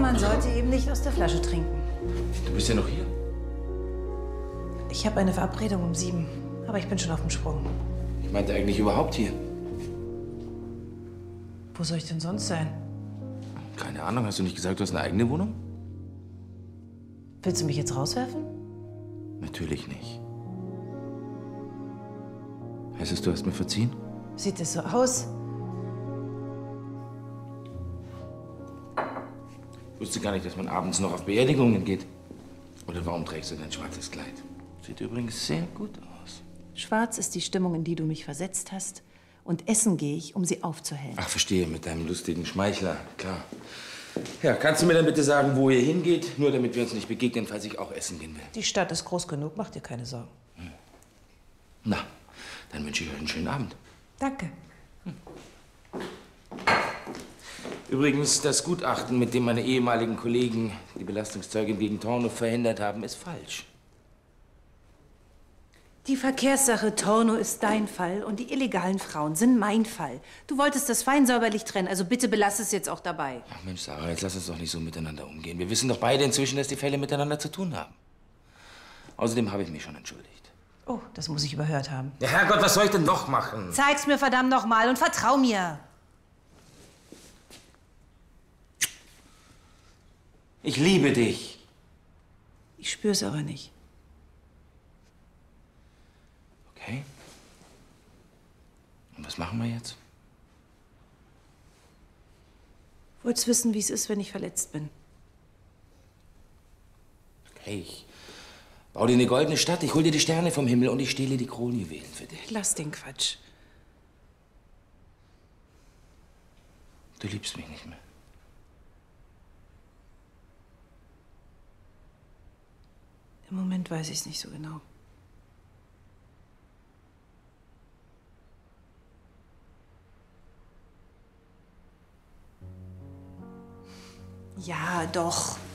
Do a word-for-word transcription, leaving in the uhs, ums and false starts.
man sollte eben nicht aus der Flasche trinken. Du bist ja noch hier. Ich habe eine Verabredung um sieben, aber ich bin schon auf dem Sprung. Ich meinte eigentlich überhaupt hier. Wo soll ich denn sonst sein? Keine Ahnung, hast du nicht gesagt, du hast eine eigene Wohnung? Willst du mich jetzt rauswerfen? Natürlich nicht. Heißt es, du hast mir verziehen? Sieht es so aus? Ich wusste gar nicht, dass man abends noch auf Beerdigungen geht. Oder warum trägst du dein schwarzes Kleid? Sieht übrigens sehr gut aus. Schwarz ist die Stimmung, in die du mich versetzt hast. Und essen gehe ich, um sie aufzuhellen. Ach, verstehe, mit deinem lustigen Schmeichler, klar. Ja, kannst du mir dann bitte sagen, wo ihr hingeht? Nur damit wir uns nicht begegnen, falls ich auch essen gehen will. Die Stadt ist groß genug, mach dir keine Sorgen. Hm. Na, dann wünsche ich euch einen schönen Abend. Danke. Hm. Übrigens, das Gutachten, mit dem meine ehemaligen Kollegen die Belastungszeugin gegen Tornow verhindert haben, ist falsch. Die Verkehrssache Tornow ist dein Fall und die illegalen Frauen sind mein Fall. Du wolltest das fein säuberlich trennen, also bitte belass es jetzt auch dabei. Ach Mensch, Sarah, jetzt lass uns doch nicht so miteinander umgehen. Wir wissen doch beide inzwischen, dass die Fälle miteinander zu tun haben. Außerdem habe ich mich schon entschuldigt. Oh, das muss ich überhört haben. Ja, Herrgott, was soll ich denn noch machen? Zeig's mir verdammt noch mal und vertrau mir. Ich liebe dich. Ich spür's aber nicht. Okay. Und was machen wir jetzt? Wollt's wissen, wie es ist, wenn ich verletzt bin? Okay, ich bau dir eine goldene Stadt, ich hol dir die Sterne vom Himmel und ich stehle die Kronjuwelen für dich. Lass den Quatsch. Du liebst mich nicht mehr. Im Moment weiß ich's nicht so genau. Ja, doch.